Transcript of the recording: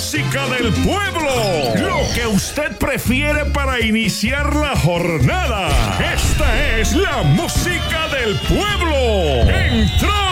música del pueblo. Lo que usted prefiere para iniciar la jornada. Esta es la música del pueblo. ¡Entró!